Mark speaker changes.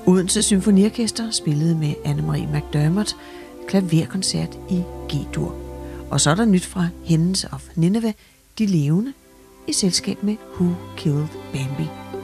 Speaker 1: Odense Symfoniorkester spillede med Anne-Marie McDermott klaverkoncert i G-dur. Og så er der nyt fra Hens of Nineveh, De Levende, i selskab med Who Killed Bambi.